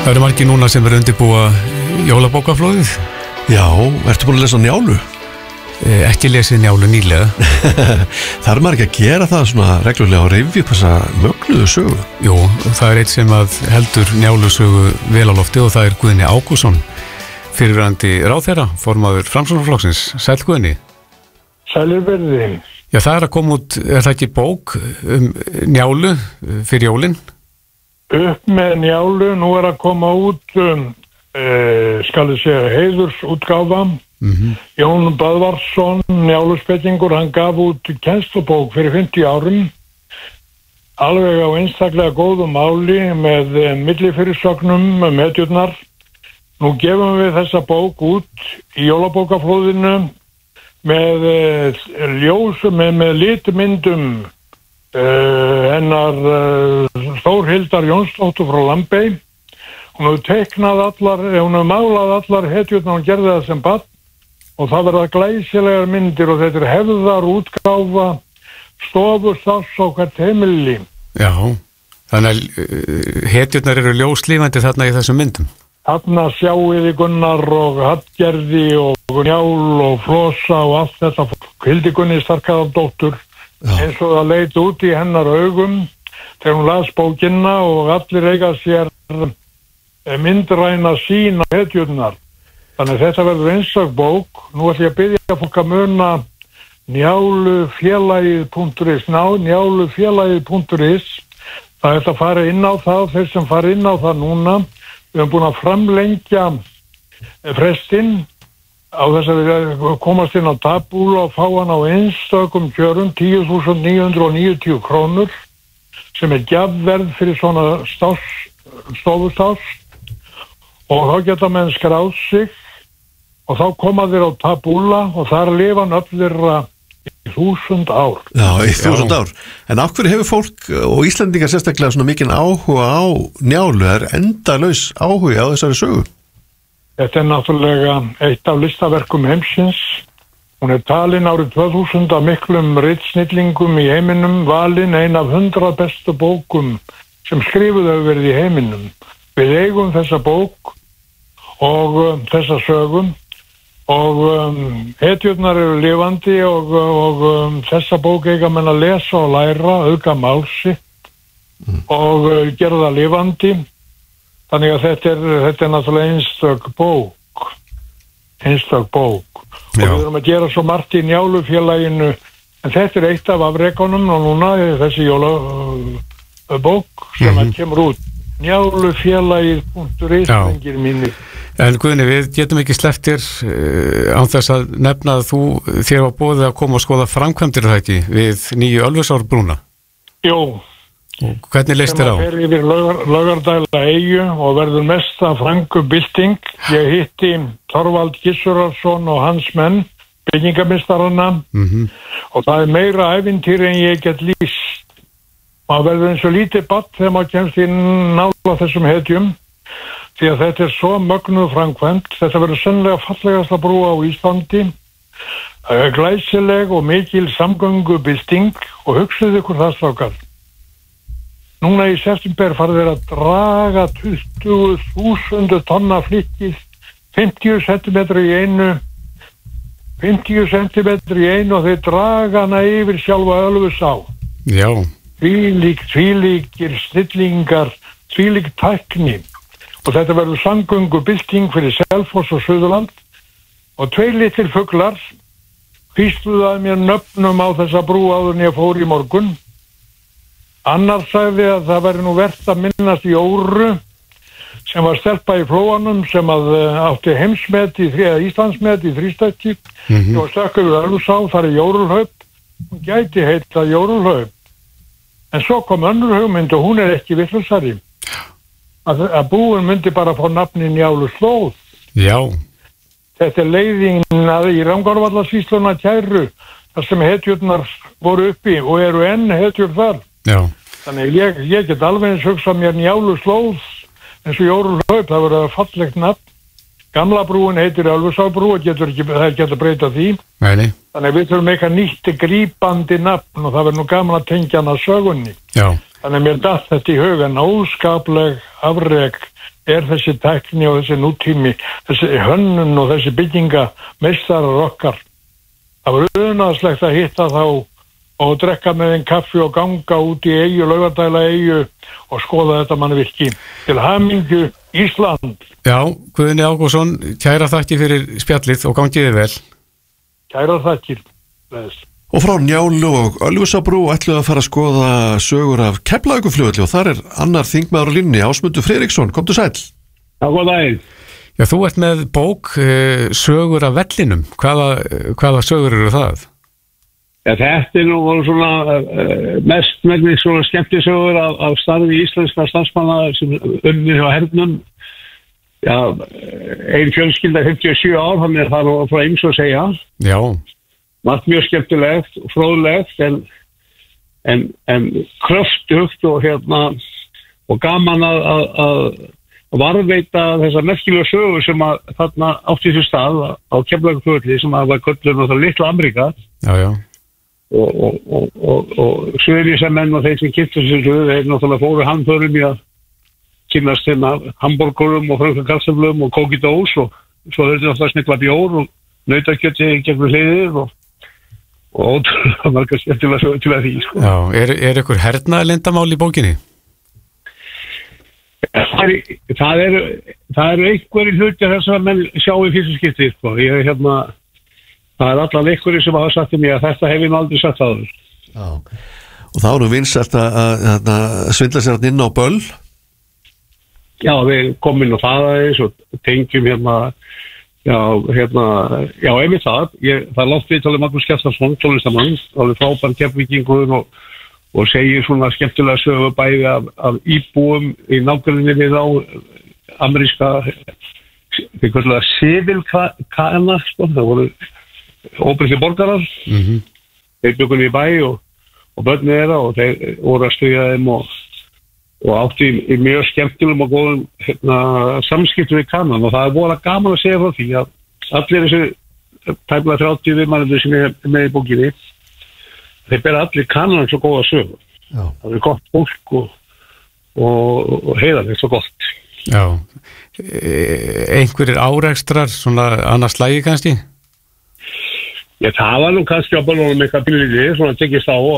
Það eru margir núna sem eru undirbúa jólabókaflóðið. Já, ertu búin að lesa Njálu? Ekki lesið Njálu nýlega. Þarf maður ekki að gera það svona reglulega og rifja upp þessa mögnuðu sögu? Jú, það er eitt sem að heldur Njálu sögu vel á lofti og það er Guðni Ágústsson, fyrrverandi ráðherra, formaður Framsóknarflokksins. Sæll Guðni. Sælir verði. Já, það er að koma út, er það ekki bók Njálu fyrir jólin? Upp með Njálu, nú er að koma út skal ég segja heiðursútgáfa. Jón Böðvarsson, Njáluspekingur, hann gaf út kennslubók fyrir 50 árum, alveg á einstaklega góðu máli með millifyrirsögnum hetjurnar. Nú gefum við þessa bók út í jólabókaflóðinu með ljósum, með litmyndum hennar Þórhildar Jónsdóttur frá Lambey. Hún hefur teiknað allar, hún hefur málað allar hetjurnar, hún gerði það sem barn og það verða glæsilegar myndir og þetta er hefðar útgáfa stofustáss á hvert heimili. Já, þannig að hetjurnar eru ljóslífandi þarna í þessum myndum. Þarna sjáiði Gunnar og Hallgerði og Njál og Flosa og allt þetta. Hildi Gunni Starkaðardóttur, eins og það leit út í hennar augum þegar hún las bókina og allir eiga sér myndræna sín á hetjurnar. Þannig að þetta verður einstak bók. Nú ætlum ég að biðja fólk að muna njálufélagið.is, njálufélagið.is. Það er að fara inn á það, þeir sem fara inn á það núna. Við höfum búin að framlengja frestinn á þess að við komast inn á Tabúla og fá hann á einstökum kjörum 10.990 krónur sem er gjafverð fyrir svona stofustáss og þá geta menn skráð sig og þá koma þeir á Tabúla og þar lifa nöfnir í 1000 ár. Já, í 1000 ár. En af hverju hefur fólk og Íslendingar sérstaklega svona mikinn áhuga á Njálu? Er endalaus áhuga á þessari sögu? Þetta er náttúrulega eitt af listaverkum heimsins. Hún er talin árið 2000 af miklum ritsnillingum í heiminum, valin ein af 100 bestu bókum sem skrifuð hefur verið í heiminum. Við eigum þessa bók og þessa sögum og hetjurnar eru lifandi og þessa bók eiga menn að lesa og læra, auka málsi og gera það lifandi. Þannig að þetta er náttúrulega einstök bók. Og við erum að gera svo margt í Njálufélaginu, en þetta er eitt af afrekunum og núna er þessi jólabók sem að kemur út. Njálufélagið.is, engir mínir. En Guðni, við getum ekki slepptir án þess að nefna að þér var boðið að koma og skoða framkvæmdir það ekki við nýju Ölfusárbrúna. Jú. Og hvernig leist þér á? Sem að fer yfir Laugardæla eyju og verður mesta framkvæmbylting. Ég hitti Þorvald Gissurarsson og hans menn, byggingarmeistarana, og það er meira ævintýri en ég get lýst. Maður verður eins og lítið barn þegar maður kemst í nála þessum hetjum. Því að þetta er svo mögnuð framkvæmt. Þetta verður sennilega fallegasta brúa á Íslandi. Glæsileg og mikil samgöngubylting og hugsið ykkur það, strákar. Núna í september farið þeir að draga 20.000 tonna flykkið, 50 cm í einu, 50 cm í einu og þeir draga hana yfir sjálfa Ölfusá. Já. Tvílíkir snillingar, tvílík tækni. Og þetta verður samgöngubylting fyrir Selfoss og Suðurland og 2 litlir fuglar hvísluðu mér nöfnum á þessa brú áður en ég fór í morgun. Annar sagði að það væri nú vert að minnast Jóru sem var stelpa í Flóanum sem átti heimsmet Íslandsmet í þrístætti og stökkur við Ölfusá, þar er Jórulhaup. Hún gæti heita Jórulhaup. En svo kom önnur hugmynd og hún er ekki vitlausari. Að búin myndi bara fá nafni Njáluslóð. Já. Þetta er leiðin í Rangárvallasýsluna Kæru, þar sem hetjurnar voru uppi og eru enn hetjur þar. Já. Þannig ég get alveg eins hugsað mér Njáluslóð eins og Jórulhaup, það verður fallegt nafn. Gamla brúin heitir Ölfusárbrú og það getur breyta því. Nei. Þannig við þurfum eitthvað nýtt grípandi nafn og það verður nú gaman að tengja hana sögunni. Já. Þannig mér datt þetta í hugan óskapleg afrek þessi tækni og þessi nútími, þessi hönnun og þessi byggingameistarar okkar. Það var unaðslegt að hitta þá og drekka með einn kaffi og ganga út í eyju, Laugardæla eyju og skoða þetta mannvirki. Til hamingju Ísland. Já, Guðni Ágússon, kæra þakki fyrir spjallið og gangiði vel. Kæra þakkir. Og frá Njálu og Ölfusabrú ætluðu að fara að skoða sögur af Keflavíkurflugvelli og þar annar þingmaður á línni, Ásmundur Friðriksson. Komdu sæll. Já, góð daginn. Já, þú ert með bók sögur af vellinum. Hvaða sögur eru það? Ja, þetta nú voru svona mest megnis svona skemmtisögur af starfi íslenska starfsmanna sem unnið hjá hernum. Já, ein fjölskylda 57 ár, hann það nú frá ýmsu að segja. Já. Margt mjög skemmtilegt og fróðlegt en kröftugt og og gaman að varðveita þessar merkilega sögur sem að þarna átti sér stað á Keflavíkurflugvelli sem að var kölluð náttúrulega Litla Ameríka. Já. Og Suðurnesjamenn og þeir sem kynntu sér þeir náttúrulega fóru handförum í að kynnast hamborgurum og fröngum kartöflum og kókidós og svo þurfti náttúrulega snigla bjór og nautakjöti gegnum hliðið og ótrúlega margar skemmtilega sögur til að því, sko. Já, er ykkur hernaðarleyndamál í bókinni? Það eru einhverjir hlutir þess að menn sjá í fyrsta skipti, sko. Það allan einhverjir sem hafa sagt til mig að þetta hef ég aldrei sagt áður. Já, og þá erum vinsælt að svindla sér inn á böll. Já, við komum inn á það aðeins og tengjum einmitt það. Það er langt viðtalið Magnús Kjartansson, tónlistamann, alveg frábær Keflvíkingur og segir svona skemmtilega sögu bæði af íbúum í nágrenni við á ameríska, við kallum það civilkana, sko, það voru óbreyttir borgarar. Þeir bjuggu í bæ og börnin þeirra og þeir voru að stríða þeim og átti í mjög skemmtilegum og góðum samskiptum við kanan og það er voru gaman að segja frá því að allir þessi tæplega 30 viðmælendur sem er með í bókinni þeir bera allir kanan svo góða sögur. Það er gott fólk og heiðarlegt svo gott. Já, einhverjir árekstrar svona annars lagi kannski? Já, það var nú kannski á ballónum eitthvað bílíði, svona tekist á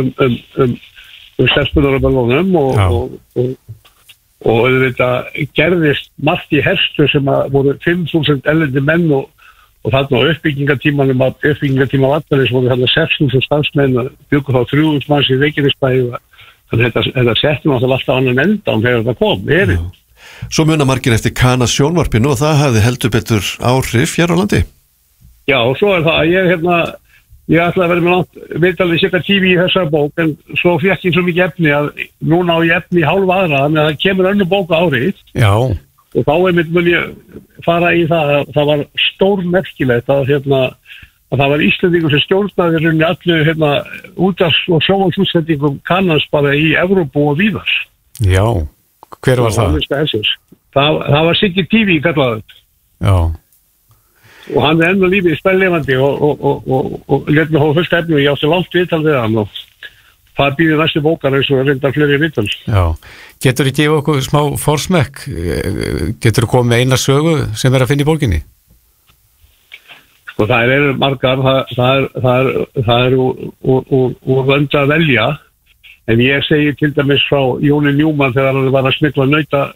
stelpunar á ballónum og auðvitað gerðist margt í herstu sem að voru 5.000 erlendi menn og þarna á uppbyggingatíma vatnarins voru þarna 6.000 starfsmenn og bjuggu þá 3.000 manns í Reykjanesbæ þannig að þetta settum alltaf annan endan þegar þetta kom. Svo muna margir eftir Kana sjónvarpinu og það hafði heldur betur áhrif hér á landi. Já, og svo er það að ég ætlaði að vera með langt viðtalið cirka tími í þessar bók en svo fékk ég svo mikið efni að núna á ég efni í hálf aðra þannig að það kemur önnur bók á árið. Já. Og þá mun ég fara í það að það var stórmerkilegt að það var Íslendingur sem stjórnaði allu útvarps- og sjónvarpsútsendingum kannast bara í Evrópu og víðar. Já, hver var það? Það var Siggi TV kallaði. Já. Og hann er enn á lífi spellefandi og let mig hóða fullt efni og ég átti langt viðtal við hann og það býðir næstu bókar eins og reyndar fleiri viðtal. Já, getur þú gefa okkur smá forsmekk? Getur þú komið með eina sögu sem er að finna í bókinni? Sko það eru margar, það er úr vönd að velja en ég segi til dæmis frá Jóni Njúmann þegar hann var að smykla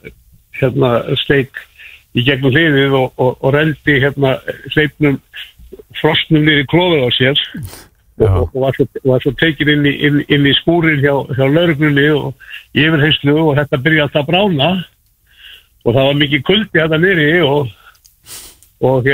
steik í gegnum hliðið og rendi hleypnum frostnum niður í klóður á sér og var svo tekin inn í skúrin hjá lögreglunni og í yfirheyslu og þetta byrjaði alltaf að brána og það var mikið kuldi þetta niðri og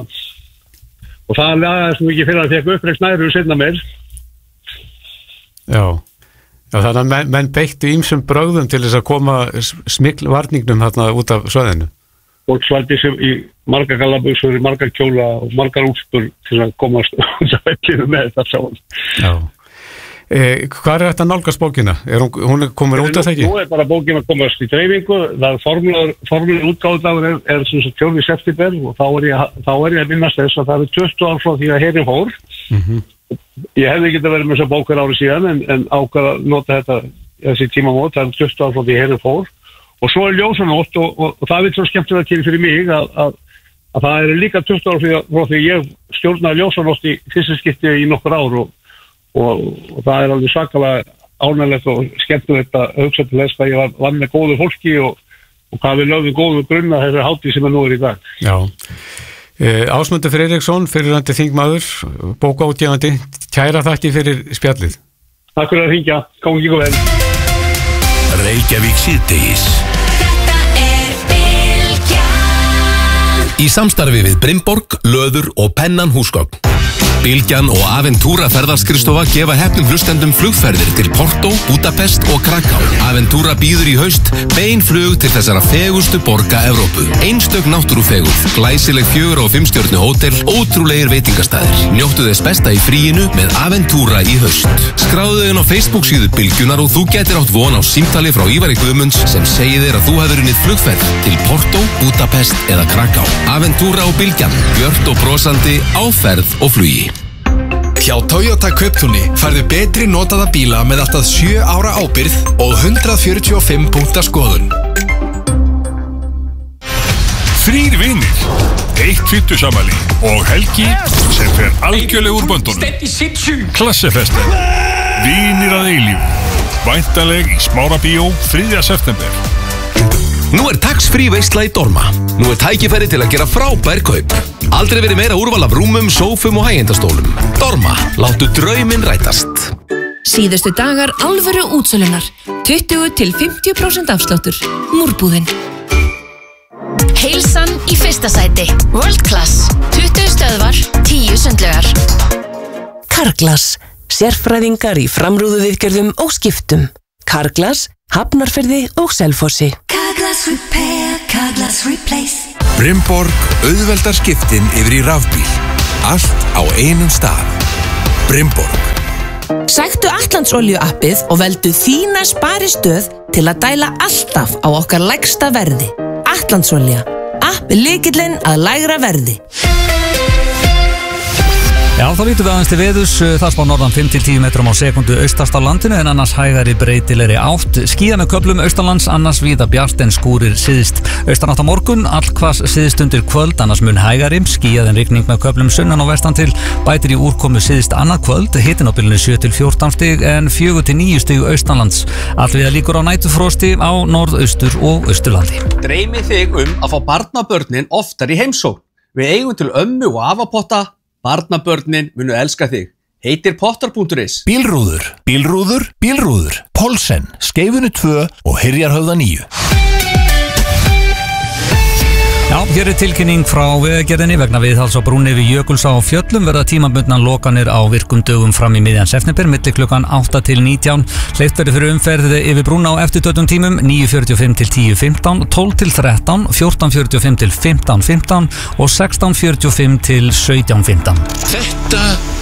það lagaðist mikið fyrir að fekk uppreist næru seinna meir. Já, þannig að menn beittu ýmsum brögðum til þess að koma smyglvarningnum þarna út af svæðinu. Fólk svaldi sem í margar gallabuxur, í margar kjóla og margar úlpur til að komast út af vellinu með þetta saman. Já. Hvað er þetta nálgast bókina? Hún er komin út af það ekki? Nú er bara bókin að komast í dreifingu. Það er formúlar útgáðdagur er sem sagt 4. september og þá er ég að minnast þess að það er 20 ár frá því að herinn fór. Ég hefði getað verið með þessa bókar árið síðan en ákvað að nota þessi tímamót, það er 20 ár frá því að herinn fór og svo ljósanótt og það vil svo skemmtilega til fyrir mig að það líka 20 ára frá því ég stjórnaði ljósanótt í fyrsta skipti í nokkur ár og það alveg svakalega ánægilegt og skemmtilegt að hugsa til þess að ég var með góðu fólki og hvað við lögðum góðu grunna þessari hátíð sem nú í dag. Já. Ásmundur Friðriksson, fyrrverandi þingmaður, bókaútgefandi, kæra þakki fyrir spjallið. Takk fyrir að hringja, gangi ykkur vel. Reykjavík síðdegis. Í samstarfi við Brimborg, Löður og Pennan húsgögn. Bylgjan og Aventúra ferðaskristofa gefa heppnum hlustendum flugferðir til Porto, Budapest og Krakow. Aventúra býður í haust bein flug til þessara fegustu borga Evrópu. Einstök náttúrufegurð, glæsileg 4 og 5 stjörnu hótel, ótrúlegir veitingastæðir. Njóttu þess besta í fríinu með Aventúra í haust. Skráðu þau inn á Facebook síðu Bylgjunar og þú getur átt von á símtali frá Ívari Guðmunds sem segir þér að þú hefur unnið flugferð til Porto, Budapest eða Krakow. Aventúra og Bylgjan, björt og brosandi á ferð og flugi. Hjá Toyota Kauptúni færðu betri notaða bíla með alltaf 7 ára ábyrgð og 145 punkta skoðun. 3 vinir, 1 fittusamali og helgi sem fer algjörlega úr böndunum. Klassefesten, vinir að eilífu, væntanleg í Smárabíó 3. september. Nú tax-free veisla í Dorma. Nú tækifæri til að gera frábær kaup. Aldrei verið meira úrval af rúmum, sófum og hægjendastólum. Dorma, láttu drauminn rætast. Síðustu dagar alvöru útsölunar. 20-50% afsláttur. Múrbúðin. Heilsan í fyrsta sæti. World Class. 20 stöðvar, 10 sundlaugar. Carglass. Sérfræðingar í framrúðuviðgerðum og skiptum. Carglass, Hafnarfirði og Selfossi. Carglass Repair, Carglass Replace. Brimborg auðveldar skiptin yfir í rafbíl. Allt á einum stað. Brimborg. Sæktu Atlantsolíu appið og veldu þína sparistöð til að dæla alltaf á okkar lægsta verði. Atlantsolía. App lykillinn að lægra verði. Já, þá lítum við aðeins til veðurs, það spá norðan 5-10 metrum á sekundu austast á landinu en annars hægari breytilegri átt. Skýjað með köflum austanlands, annars víða bjart en skúrir syðst. Austanátt á morgun, allhvass syðst undir kvöld, annars mun hægari, skýjað en rigning með köflum sunnan og vestan til, bætir í úrkomu syðst annað kvöld, hitinn á bilinu 7-14 stig en 4-9 stig austanlands. Allviða líkur á nætufrosti á norðaustur og austurlandi. Dreymi þig að fá barnabörnin oftar í heimsókn. Við eigum til ömmu og afapotta. Barnabörnin munu elska þig. Heitir Pottar.is. Bílrúður. Pólsen, Skeifunu 2 og Hyrjarhöfða 9. Já, hér tilkynning frá Vegagerðinni vegna viðhalds á brúnni við Jökulsá á Fjöllum verða tímabundnar lokanir á virkum dögum fram í miðjan september milli klukkan 8 til 19. Hleypt verður fyrir umferð yfir brúna á eftirtöldum tímum 9:45 til 10:15, 12 til 13, 14:45 til 15:15 og 16:45 til 17:15. Þetta